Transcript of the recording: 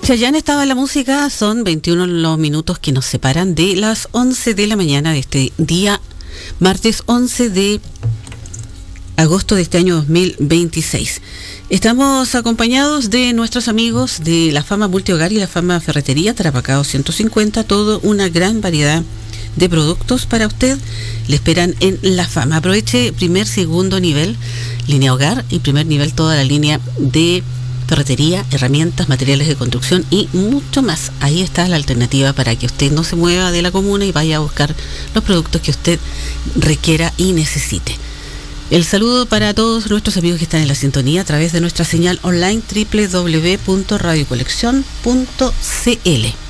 Chayanne estaba en la música, son 21 los minutos que nos separan de las 11 de la mañana de este día, martes 11 de agosto de este año 2026. Estamos acompañados de nuestros amigos de La Fama Multihogar y La Fama Ferretería, Tarapacá 150, toda una gran variedad de productos para usted. Le esperan en La Fama. Aproveche primer, segundo nivel, línea hogar, y primer nivel toda la línea de ferretería, herramientas, materiales de construcción y mucho más. Ahí está la alternativa para que usted no se mueva de la comuna y vaya a buscar los productos que usted requiera y necesite. El saludo para todos nuestros amigos que están en la sintonía a través de nuestra señal online www.radiocoleccion.cl.